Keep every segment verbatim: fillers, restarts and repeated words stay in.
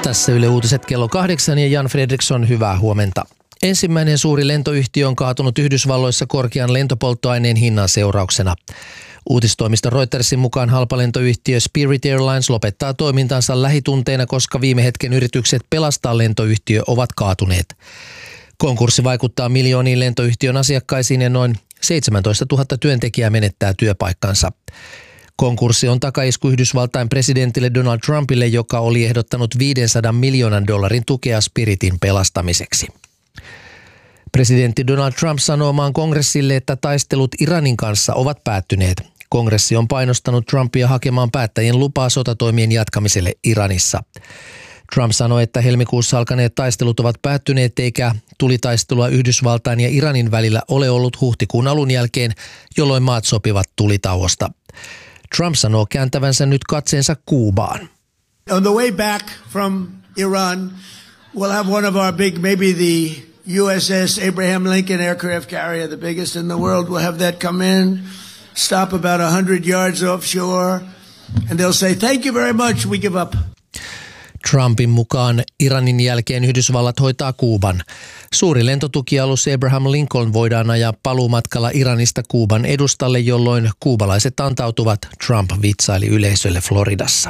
Tässä Yle Uutiset kello kahdeksan ja Jan Fredriksson, hyvää huomenta. Ensimmäinen suuri lentoyhtiö on kaatunut Yhdysvalloissa korkean lentopolttoaineen hinnan seurauksena. Uutistoimisto Reutersin mukaan halpalentoyhtiö Spirit Airlines lopettaa toimintansa lähitunteina, koska viime hetken yritykset pelastaa lentoyhtiö ovat kaatuneet. Konkurssi vaikuttaa miljooniin lentoyhtiön asiakkaisiin ja noin seitsemäntoista tuhatta työntekijää menettää työpaikkansa. Konkurssi on takaisku Yhdysvaltain presidentille Donald Trumpille, joka oli ehdottanut viisisataa miljoonan dollarin tukea Spiritin pelastamiseksi. Presidentti Donald Trump sanoo maan kongressille, että taistelut Iranin kanssa ovat päättyneet. Kongressi on painostanut Trumpia hakemaan päättäjien lupaa sotatoimien jatkamiselle Iranissa. Trump sanoi, että helmikuussa alkaneet taistelut ovat päättyneet eikä tulitaistelua Yhdysvaltain ja Iranin välillä ole ollut huhtikuun alun jälkeen, jolloin maat sopivat tulitauosta. Trump sanoo kääntävänsä nyt katseensa Kuubaan. On the way back from Iran, we'll have one of our big, maybe the U S S Abraham Lincoln aircraft carrier, the biggest in the world. We'll have that come in, stop about one hundred yards offshore, and they'll say, thank you very much, we give up. Trumpin mukaan Iranin jälkeen Yhdysvallat hoitaa Kuuban. Suuri lentotukialus Abraham Lincoln voidaan ajaa paluumatkalla Iranista Kuuban edustalle, jolloin kuubalaiset antautuvat, Trump vitsaili yleisölle Floridassa.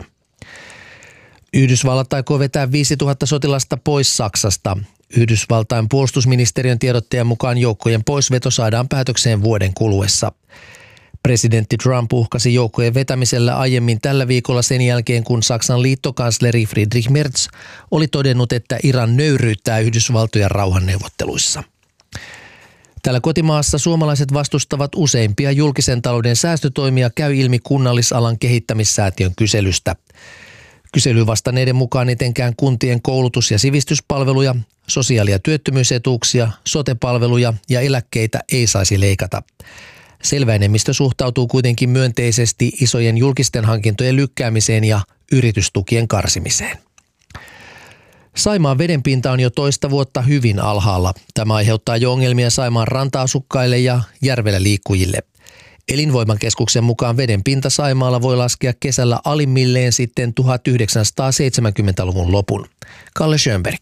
Yhdysvallat aikoo vetää viisituhatta sotilasta pois Saksasta. Yhdysvaltain puolustusministeriön tiedottajan mukaan joukkojen poisveto saadaan päätökseen vuoden kuluessa. Presidentti Trump uhkasi joukkojen vetämisellä aiemmin tällä viikolla sen jälkeen, kun Saksan liittokansleri Friedrich Merz oli todennut, että Iran nöyryyttää Yhdysvaltojen rauhanneuvotteluissa. Täällä kotimaassa suomalaiset vastustavat useimpia julkisen talouden säästötoimia, käy ilmi kunnallisalan kehittämissäätiön kyselystä. Kyselyyn vastanneiden mukaan etenkään kuntien koulutus- ja sivistyspalveluja, sosiaali- ja työttömyysetuuksia, sote-palveluja ja eläkkeitä ei saisi leikata. Selvä enemmistö suhtautuu kuitenkin myönteisesti isojen julkisten hankintojen lykkäämiseen ja yritystukien karsimiseen. Saimaan vedenpinta on jo toista vuotta hyvin alhaalla. Tämä aiheuttaa jo ongelmia Saimaan ranta-asukkaille ja järvellä liikkujille. Elinvoimakeskuksen mukaan vedenpinta Saimaalla voi laskea kesällä alimmilleen sitten tuhatyhdeksänsataaseitsemänkymmentäluvun lopun. Kalle Schönberg.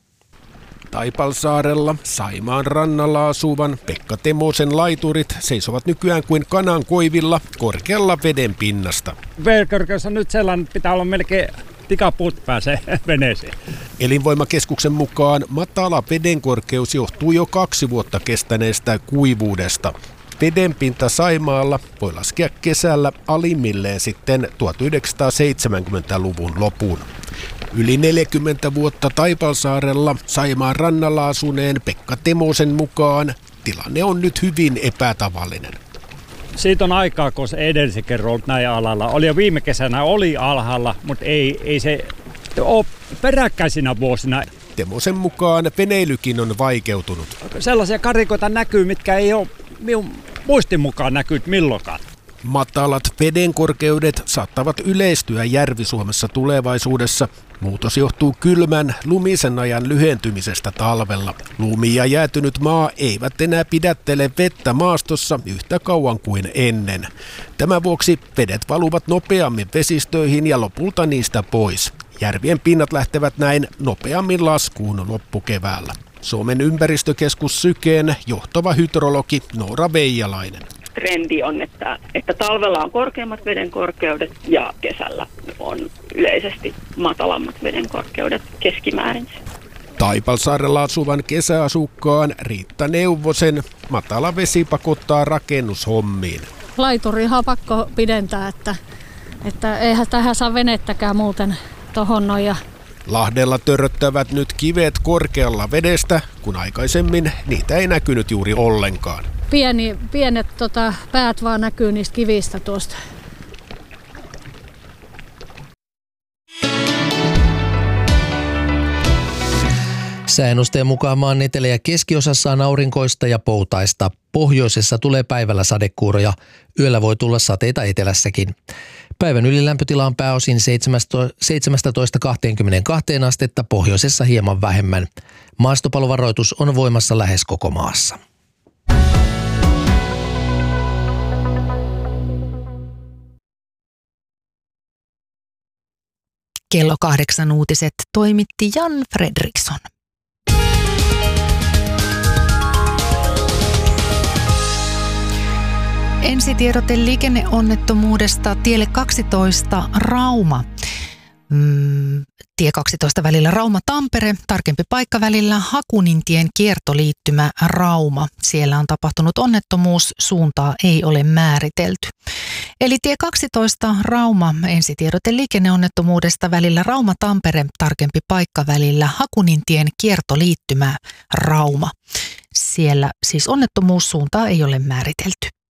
Taipalsaarella Saimaan rannalla asuvan Pekka Temosen laiturit seisovat nykyään kuin kanan koivilla korkealla veden pinnasta. Vedenkorkeus on nyt sellainen, pitää olla melkein tikapuut pääsee veneeseen. Elinvoimakeskuksen mukaan matala vedenkorkeus johtuu jo kaksi vuotta kestäneestä kuivuudesta. Vedenpinta Saimaalla voi laskea kesällä alimmilleen sitten tuhatyhdeksänsataaseitsemänkymmentäluvun lopun. Yli neljäkymmentä vuotta Taipalsaarella Saimaan rannalla asuneen Pekka Temosen mukaan tilanne on nyt hyvin epätavallinen. Siitä on aikaa, kun se edellisen kerran ollut näin alalla. Oli jo viime kesänä oli alhaalla, mutta ei, ei se ole peräkkäisinä vuosina. Temosen mukaan veneilykin on vaikeutunut. Sellaisia karikoita näkyy, mitkä ei ole minun muistin mukaan näkynyt milloinkaan. Matalat vedenkorkeudet saattavat yleistyä Järvi-Suomessa tulevaisuudessa. Muutos johtuu kylmän, lumisen ajan lyhentymisestä talvella. Lumi ja jäätynyt maa eivät enää pidättele vettä maastossa yhtä kauan kuin ennen. Tämän vuoksi vedet valuvat nopeammin vesistöihin ja lopulta niistä pois. Järvien pinnat lähtevät näin nopeammin laskuun loppukeväällä. Suomen ympäristökeskus Syken johtava hydrologi Noora Veijalainen. Trendi on, että, että talvella on korkeammat vedenkorkeudet ja kesällä on yleisesti matalammat vedenkorkeudet keskimäärin. Taipalsaarella asuvan kesäasukkaan Riitta Neuvosen matala vesi pakottaa rakennushommiin. Laiturihan on pakko pidentää, että, että eihän tähän saa venettäkään muuten tohon noin. Ja Lahdella törröttävät nyt kivet korkealla vedestä, kun aikaisemmin niitä ei näkynyt juuri ollenkaan. Pieni, pienet tota, päät vaan näkyy niistä kivistä tuosta. Sääennusteen mukaan maan etelä- ja keskiosassa on aurinkoista ja poutaista. Pohjoisessa tulee päivällä sadekuuroja. Yöllä voi tulla sateita etelässäkin. Päivän ylilämpötila on pääosin seitsemästätoista kaksikymmentäkaksi astetta, pohjoisessa hieman vähemmän. Maastopalovaroitus on voimassa lähes koko maassa. Kello kahdeksan uutiset toimitti Jan Fredriksson. Ensitiedote liikenneonnettomuudesta tielle kaksitoista Rauma. Mm, tie kaksitoista välillä Rauma-Tampere, tarkempi paikka välillä Hakunintien kiertoliittymä Rauma. Siellä on tapahtunut onnettomuus, suuntaa ei ole määritelty. Eli tie kaksitoista Rauma, ensitiedote liikenneonnettomuudesta välillä Rauma-Tampere, tarkempi paikka välillä Hakunintien kiertoliittymä Rauma. Siellä siis onnettomuussuuntaa ei ole määritelty.